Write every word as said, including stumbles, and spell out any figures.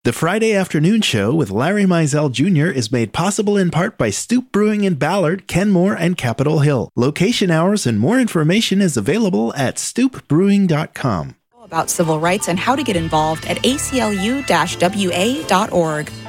The Friday Afternoon Show with Larry Mizell Junior is made possible in part by Stoop Brewing in Ballard, Kenmore, and Capitol Hill. Location hours and more information is available at stoop brewing dot com. About civil rights and how to get involved at A C L U W A dot org.